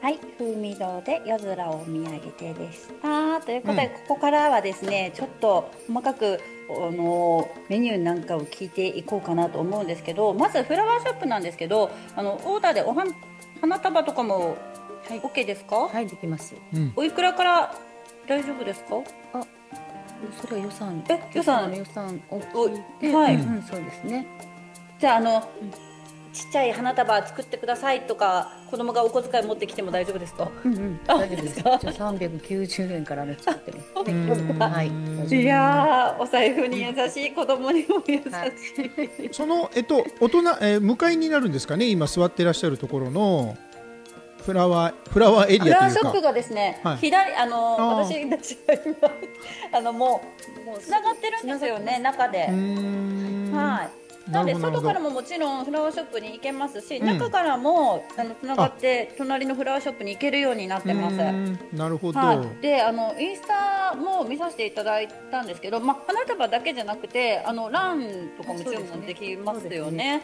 はい、風味堂で夜空を見上げてでした。ということで、ここからはですね、ちょっと細かく、メニューなんかを聞いていこうかなと思うんですけど、まずフラワーショップなんですけど、オーダーで花束とかもはい、 OK ですか？ はい、できます。 おいくらから大丈夫ですか？ あ、それは予算、 予算、 予算を聞いて、 はい。 そうですね。 じゃあ、ちっちゃい花束作ってくださいとか、子供がお小遣い持ってきても大丈夫ですか？ 大丈夫です。 ですか？ じゃあ390円から作ってます。 そうですか。 はい、 いやー、お財布に優しい、子供にも優しい。 はい。 その大人、向かいになるんですかね、今座ってらっしゃるところのフラワーエフリアというか。 ラワーショップがですね、 はい。 左、 あ私たちは今、もう、つながってるんですよね、中で。はい。なので、外からももちろんフラワーショップに行けますし、中からも、つながって、隣のフラワーショップに行けるようになってます。 なるほど。 はい。で、インスタも見させていただいたんですけど、まあ、花束だけじゃなくて、ランとかも注文できますよね。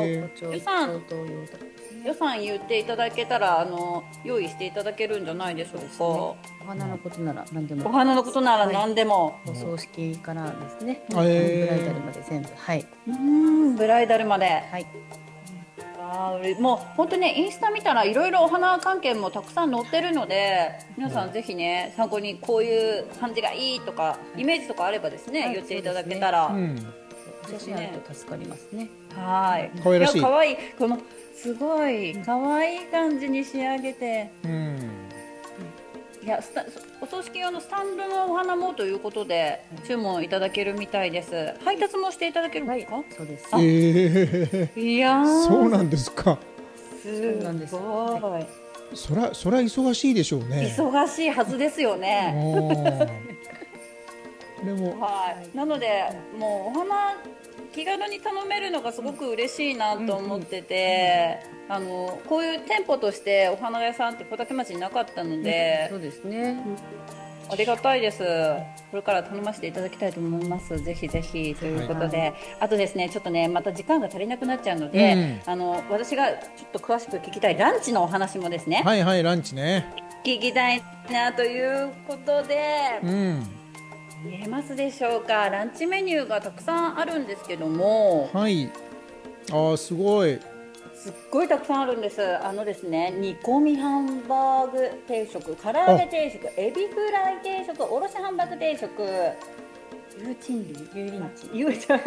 予算言っていただけたら、用意していただけるんじゃないでしょうか。 お花のことなら何でも。 お花のことなら何でも。 お葬式からですね。 ブライダルまで全部。はい。 ブライダルまで。 はい。 もう本当にね、インスタ見たらいろいろお花関係もたくさん載ってるので、皆さんぜひね、参考にこういう感じがいいとか、イメージとかあればですね、言っていただけたら。 写真あると助かりますね。 はい。 可愛らしい。 可愛い。このすごい可愛い感じに仕上げて。いや、お葬式用のスタンドのお花もということで注文いただけるみたいです。配達もしていただけるんですか？はい、 そうです。 いやー、 そうなんですか。 すごい。 そら忙しいでしょうね。 忙しいはずですよね。 でも、 はい。なので、もうお花気軽に頼めるのがすごく嬉しいなと思ってて、こういう店舗としてお花屋さんって小竹町になかったので、 そうですね。 ありがたいです。これから頼ませていただきたいと思います。ぜひぜひということで、あとですね、ちょっとね、また時間が足りなくなっちゃうので、私がちょっと詳しく聞きたいランチのお話もですね。 はいはい、ランチね。 聞きたいなということで、見えますでしょうか？ランチメニューがたくさんあるんですけども、 はい。すごい。 すっごいたくさんあるんです。ですね、煮込みハンバーグ定食、唐揚げ定食、エビフライ定食、おろしハンバーグ定食、油淋鶏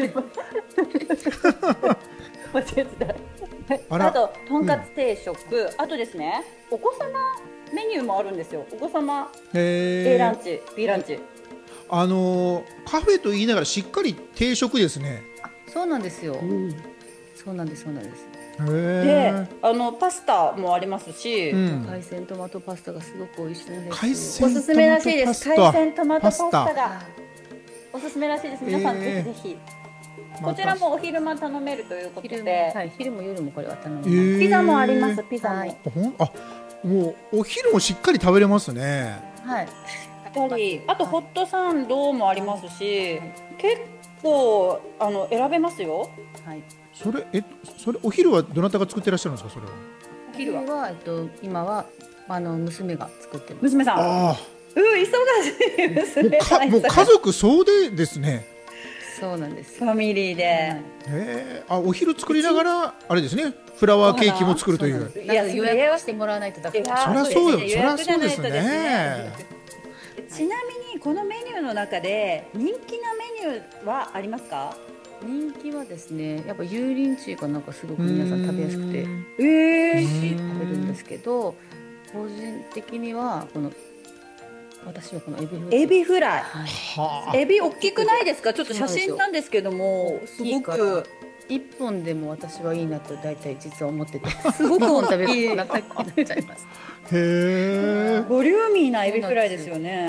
間違えた。あととんかつ定食、あとですね、お子様メニューもあるんですよ。お子様 A ランチ、B ランチ。 カフェと言いながらしっかり定食ですね。 そうなんですよ。そうなんです。 で、パスタもありますし、 海鮮トマトパスタがすごく美味しいんですよ。おすすめらしいです。海鮮トマトパスタがおすすめらしいです。皆さんぜひぜひ。こちらもお昼間頼めるということで、 はい、昼も夜もこれは頼めます。 ピザもあります。ピザも。 もうお昼もしっかり食べれますね。 はい。 あとホットサンドもありますし、結構選べますよ。 はい。 それお昼はどなたが作ってらっしゃるんですか？それは。 お昼は今は娘が作ってます。 娘さん。忙しい娘さん。 もう家族総出ですね。 そうなんです。 ファミリーで。 お昼作りながらあれですね。フラワーケーキも作るという。 いや、予約してもらわないとだから。 そりゃそうよ。そりゃそうですね。 ちなみにこのメニューの中で人気なメニューはありますか？ 人気はですね、やっぱ油淋鶏がなんかすごく皆さん食べやすくて、食べるんですけど、個人的には私はこのエビフライ。 エビ大きくないですか？ちょっと写真なんですけども、すごく 1本でも私はいいなと大体実は思ってて、 すごく食べるとお腹いっぱいになっちゃいます。 ボリューミーなエビフライですよね。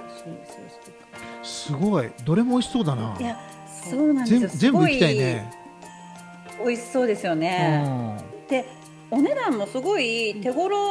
すごい。どれも美味しそうだな。 いや、そうなんですよ。 全部行きたいね。 美味しそうですよね。で、お値段もすごい手頃